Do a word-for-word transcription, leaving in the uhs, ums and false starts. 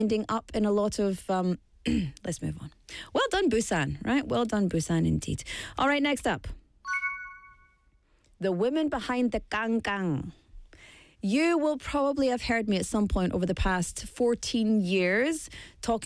ending up in a lot of... Um, let's move on. Well done, Busan, right? Well done, Busan, indeed. All right, next up. The women behind the Kangkang. You will probably have heard me at some point over the past fourteen years talking